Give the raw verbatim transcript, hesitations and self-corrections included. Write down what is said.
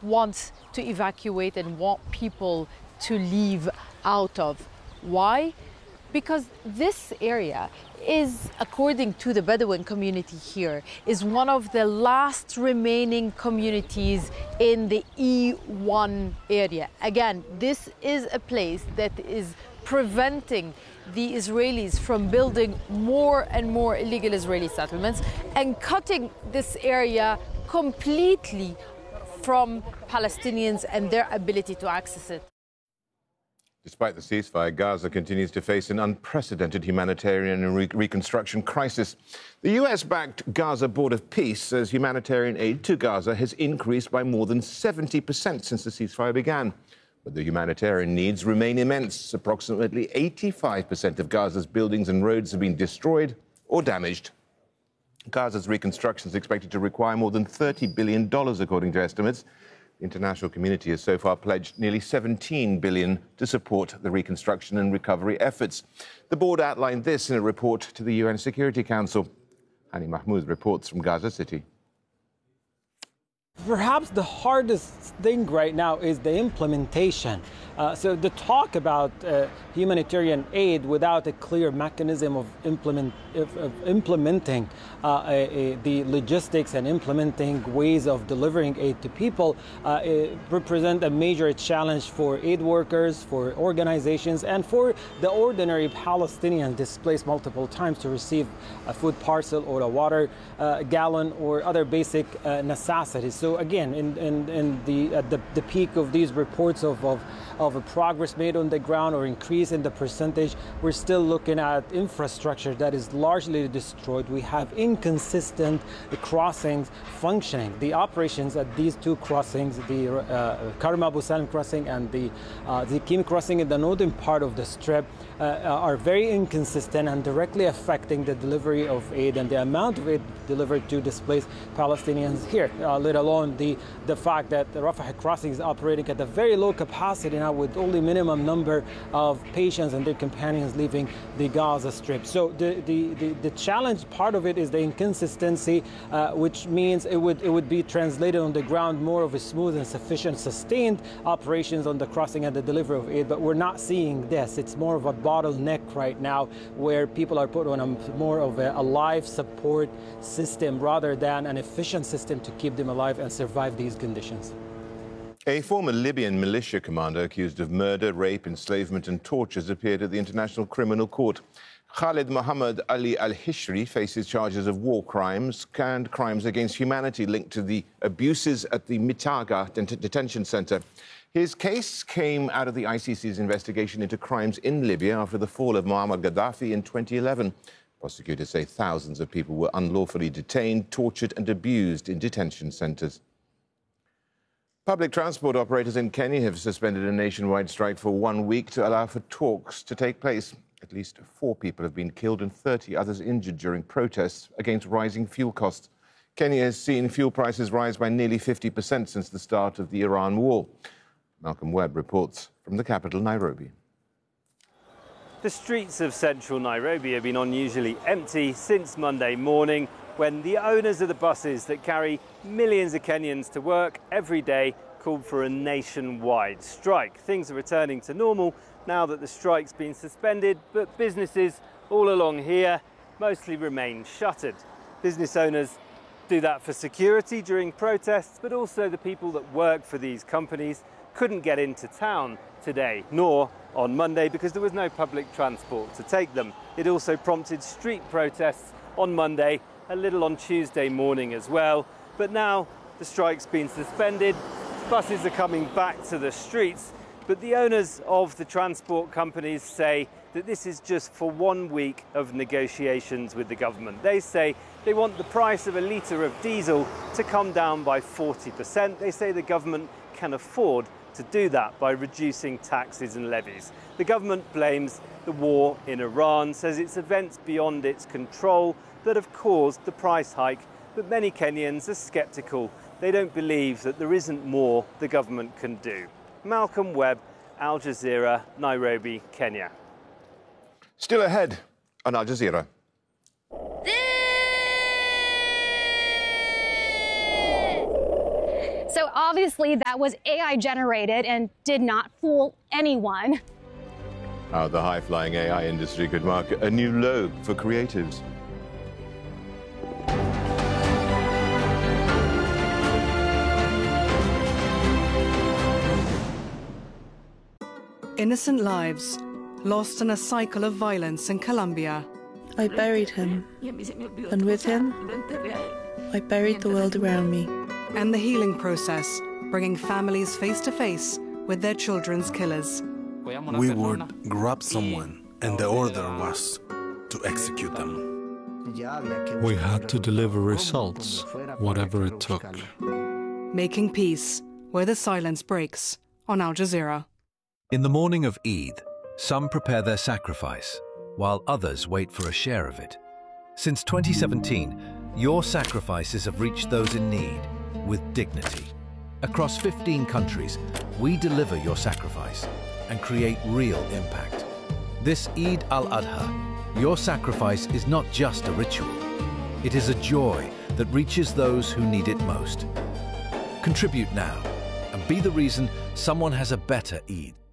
wants to evacuate and want people to leave out of. Why? Because this area is, according to the Bedouin community here, is one of the last remaining communities in the E one area. Again, this is a place that is preventing the Israelis from building more and more illegal Israeli settlements and cutting this area completely from Palestinians and their ability to access it. Despite the ceasefire, Gaza continues to face an unprecedented humanitarian and re- reconstruction crisis. The U S-backed Gaza Board of Peace says humanitarian aid to Gaza has increased by more than seventy percent since the ceasefire began. But the humanitarian needs remain immense. Approximately eighty-five percent of Gaza's buildings and roads have been destroyed or damaged. Gaza's reconstruction is expected to require more than thirty billion dollars, according to estimates. The international community has so far pledged nearly seventeen billion dollars to support the reconstruction and recovery efforts. The board outlined this in a report to the U N Security Council. Hani Mahmoud reports from Gaza City. Perhaps the hardest thing right now is the implementation. Uh, so the talk about uh, humanitarian aid without a clear mechanism of, implement, of, of implementing uh, a, a, the logistics and implementing ways of delivering aid to people uh, represent a major challenge for aid workers, for organizations, and for the ordinary Palestinian displaced multiple times to receive a food parcel or a water uh, gallon or other basic uh, necessities. So again, in, in, in the, at the, the peak of these reports of, of of a progress made on the ground or increase in the percentage, we're still looking at infrastructure that is largely destroyed. We have inconsistent crossings functioning. The operations at these two crossings, the uh, Karim Abu Salim crossing and the uh, Zikim crossing in the northern part of the Strip, uh, are very inconsistent and directly affecting the delivery of aid and the amount of aid delivered to displaced Palestinians here, uh, let alone the, the fact that the Rafah crossing is operating at a very low capacity now with only minimum number of patients and their companions leaving the Gaza Strip. So the, the, the, the challenge part of it is the inconsistency, uh, which means it would, it would be translated on the ground more of a smooth and sufficient sustained operations on the crossing and the delivery of aid, but we're not seeing this. It's more of a bottleneck right now where people are put on a more of a, a life support system rather than an efficient system to keep them alive and survive these conditions. A former Libyan militia commander accused of murder, rape, enslavement and torture has appeared at the International Criminal Court. Khalid Mohammed Ali al-Hishri faces charges of war crimes and crimes against humanity linked to the abuses at the Mitaga det- detention centre. His case came out of the I C C's investigation into crimes in Libya after the fall of Muammar Gaddafi in twenty eleven. Prosecutors say thousands of people were unlawfully detained, tortured and abused in detention centres. Public transport operators in Kenya have suspended a nationwide strike for one week to allow for talks to take place. At least four people have been killed and thirty others injured during protests against rising fuel costs. Kenya has seen fuel prices rise by nearly fifty percent since the start of the Iran war. Malcolm Webb reports from the capital, Nairobi. The streets of central Nairobi have been unusually empty since Monday morning, when the owners of the buses that carry millions of Kenyans to work every day called for a nationwide strike. Things are returning to normal now that the strike's been suspended, but businesses all along here mostly remain shuttered. Business owners do that for security during protests, but also the people that work for these companies couldn't get into town today, nor on Monday, because there was no public transport to take them. It also prompted street protests on Monday, a little on Tuesday morning as well. But now the strike's been suspended, buses are coming back to the streets, but the owners of the transport companies say that this is just for one week of negotiations with the government. They say they want the price of a litre of diesel to come down by forty percent. They say the government can afford to do that by reducing taxes and levies. The government blames the war in Iran, says it's events beyond its control that have caused the price hike, but many Kenyans are sceptical. They don't believe that there isn't more the government can do. Malcolm Webb, Al Jazeera, Nairobi, Kenya. Still ahead on Al Jazeera. So Obviously, that was A I generated and did not fool anyone. How the high-flying A I industry could mark a new low for creatives. Innocent lives lost in a cycle of violence in Colombia. I buried him, and with him, I buried the world around me. And the healing process, bringing families face to face with their children's killers. We would grab someone, and the order was to execute them. We had to deliver results, whatever it took. Making peace, where the silence breaks, on Al Jazeera. In the morning of Eid, some prepare their sacrifice, while others wait for a share of it. Since twenty seventeen, your sacrifices have reached those in need with dignity. Across fifteen countries, we deliver your sacrifice and create real impact. This Eid al-Adha, your sacrifice is not just a ritual. It is a joy that reaches those who need it most. Contribute now and be the reason someone has a better Eid.